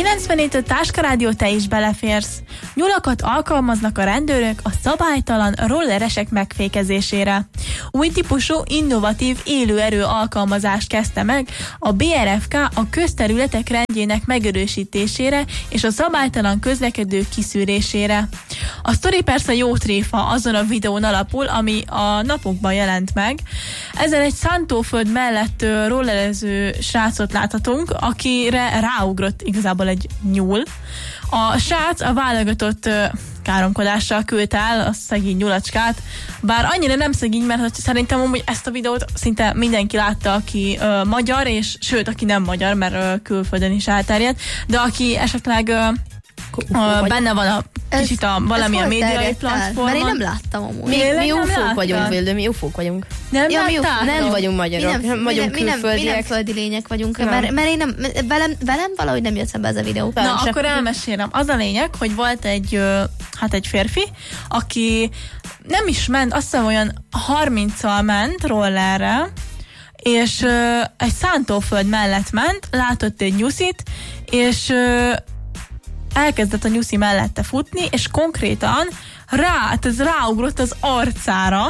94 Táska Rádió, te is beleférsz. Nyulakat alkalmaznak a rendőrök a szabálytalan rolleresek megfékezésére. Új típusú, innovatív élőerő alkalmazást kezdte meg a BRFK a közterületek rendjének megerősítésére és a szabálytalan közlekedők kiszűrésére. A sztori persze jó tréfa azon a videón alapul, ami a napokban jelent meg. Ezen egy szántóföld mellett rollerező srácot láthatunk, akire ráugrott igazából egy nyúl. A srác a válogatott káromkodással küldte el a szegény nyulacskát, bár annyira nem szegény, mert szerintem amúgy ezt a videót szinte mindenki látta, aki magyar, és sőt, aki nem magyar, mert külföldön is elterjedt, de aki esetleg benne van a kicsit a valamilyen médiai platformon. Mert én nem láttam amúgy. Mi ufók vagyunk, Vildő, mi ufók vagyunk. Nem vagyunk magyarok, vagyunk külföldiek. Mi nem földi lények vagyunk, mert én nem, velem valahogy nem jött szembe ez a videó. Na, akkor elmesélem. Az a lényeg, hogy volt egy férfi, aki nem is ment, azt hiszem olyan 30-al ment rollerre, és egy szántóföld mellett ment, látott egy nyuszit, és elkezdett a nyuszi mellette futni, és konkrétan ráugrott az arcára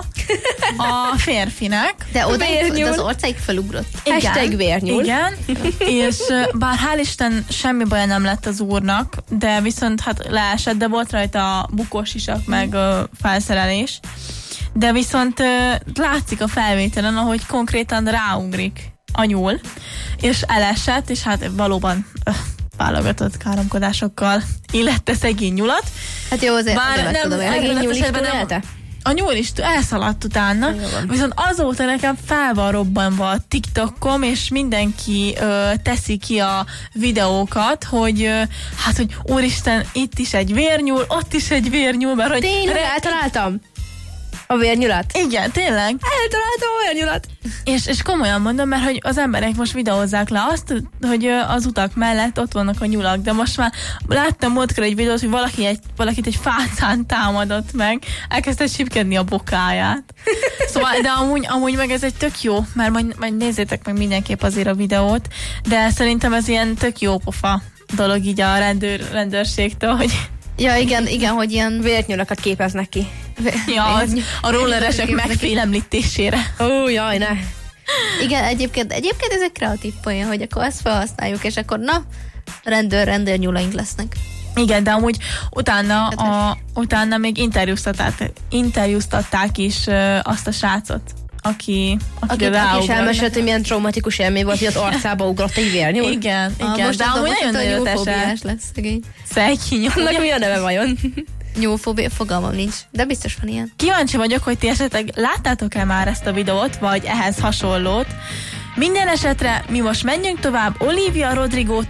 a férfinek. De oda az arcáig felugrott. Hashtag vérnyúl. Igen, és bár hál' Isten semmi baja nem lett az úrnak, de viszont hát leesett, de volt rajta bukós isak, meg felszerelés. De viszont látszik a felvételen, ahogy konkrétan ráugrik a nyúl, és elesett, és hát valóban válogatott káromkodásokkal illette szegény nyulat. Hát jó, azért szegény nyúl is túlélte? A nyúl is elszaladt utána, viszont azóta nekem fel van robbanva a TikTokom, és mindenki teszi ki a videókat, hogy hogy úristen, itt is egy vérnyúl, ott is egy vérnyúl, mert hogy... Tényleg, eltaláltam a vérnyulat. Igen, tényleg. Eltaláltam a vérnyulat. És komolyan mondom, mert hogy az emberek most videózzák le azt, hogy az utak mellett ott vannak a nyulak, de most már láttam múltkor egy videót, hogy valakit egy fácán támadott meg, elkezdte csipkedni a bokáját. Szóval, de amúgy meg ez egy tök jó, mert majd nézzétek meg mindenképp azért a videót, de szerintem ez ilyen tök jó pofa dolog így a rendőrségtől, hogy... Ja, igen, hogy ilyen vérnyulakat képeznek ki. Ja, a rolleresek megfélemlítésére. Ó, jaj, ne. Igen, egyébként ez egy kreatív poén, hogy akkor ezt felhasználjuk, és akkor rendőr nyulaink lesznek. Igen, de amúgy utána még interjúztatták is azt a srácot, aki is elmesélt, hogy milyen traumatikus élmény volt, hogy az arcába ugrott egy vérnyúl. Igen, most de amúgy nagyon nyúlfóbiás lesz szegény. Szegény. Annak mi a neve vajon? Nyúlfóbia, fogalmam nincs, de biztos van ilyen. Kíváncsi vagyok, hogy ti esetleg láttátok-e már ezt a videót, vagy ehhez hasonlót. Minden esetre mi most menjünk tovább Olivia Rodrigo-tól